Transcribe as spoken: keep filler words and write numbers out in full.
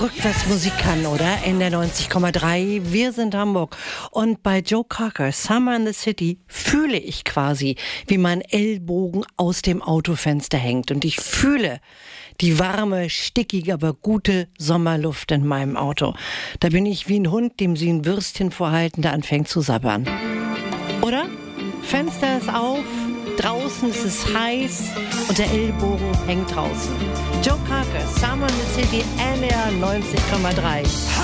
Verrückt, was Musik kann, oder? In der neunzig Komma drei. Wir sind Hamburg. Und bei Joe Cocker, Summer in the City, fühle ich quasi, wie mein Ellbogen aus dem Autofenster hängt. Und ich fühle die warme, stickige, aber gute Sommerluft in meinem Auto. Da bin ich wie ein Hund, dem sie ein Würstchen vorhalten, der anfängt zu sabbern. Oder? Fenster ist auf, draußen ist es heiß und der Ellbogen hängt draußen. Joe Cocker, Summer in the City, N R neunzig Komma drei.